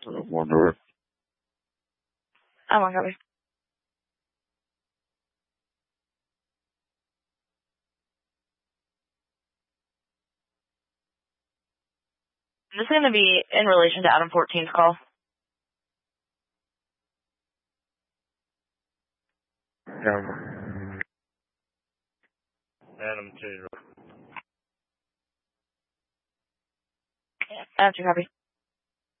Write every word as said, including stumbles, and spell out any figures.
Uh, one over. I'm on copy. This is going to be in relation to Adam fourteen's call. Yeah. Adam two. That's your copy.